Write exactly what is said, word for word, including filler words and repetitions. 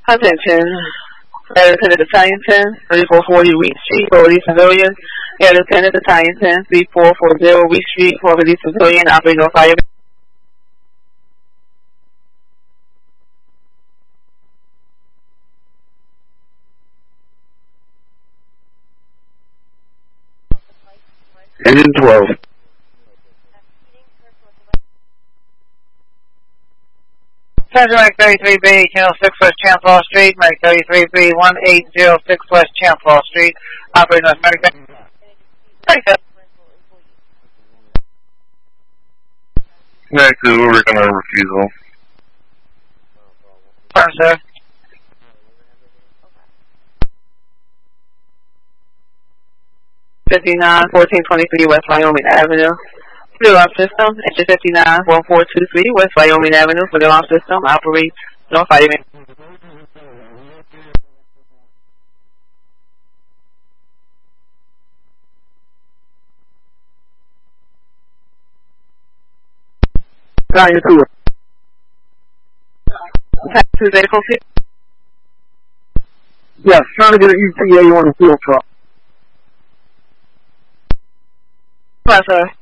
Attention. Air Lieutenant Battalion ten, thirty-four forty Wheat Street, for release civilian. Air Lieutenant Battalion ten, thirty-four forty Wheat Street, for release civilian, operating on fire. Engine twelve. Passenger Mike thirty-three B, Channel six West Chancellor Street, Mike thirty-three B, one eight zero six West Chancellor Street, operating on American. Next is we're working on refusal. Pardon, sir. fifty-nine fourteen twenty-three West Wyoming Avenue. For the alarm system, engine fifty-nine one four two three West Wyoming Avenue. For the alarm system, operate no fireman. Battalion two. Taxi vehicle. Yes, trying to get an E T A on the field truck. Yes, sir.